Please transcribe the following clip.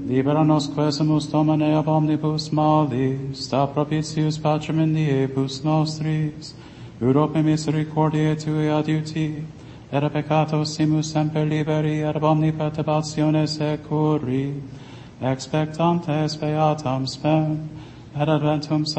Libera nos quesumus domine ab omnibus malis, sta propitius pacem in diebus nostris, Europe misericordiae tui adiuti, et a peccatos simus semper liberi, et ab omni perturbatione securi, expectantes beatam spem, et adventum